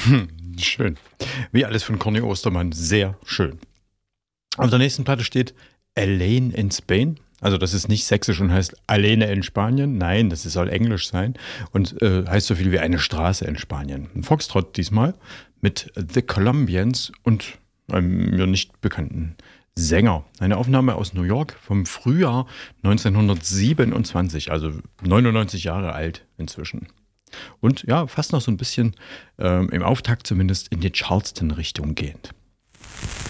Schön. Wie alles von Conny Ostermann. Sehr schön. Auf der nächsten Platte steht Elaine in Spain. Also das ist nicht sächsisch und heißt Alene in Spanien. Nein, das soll englisch sein und heißt so viel wie eine Straße in Spanien. Ein Foxtrot diesmal mit The Colombians und einem mir nicht bekannten Sänger. Eine Aufnahme aus New York vom Frühjahr 1927, also 99 Jahre alt inzwischen. Und ja, fast noch so ein bisschen im Auftakt zumindest in die Charleston-Richtung gehend.